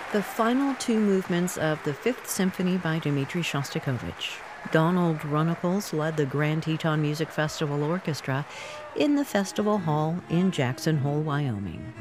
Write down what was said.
The final two movements of the Fifth Symphony by Dmitri Shostakovich. Donald Runnicles led the Grand Teton Music Festival Orchestra in the festival hall in Jackson Hole, Wyoming.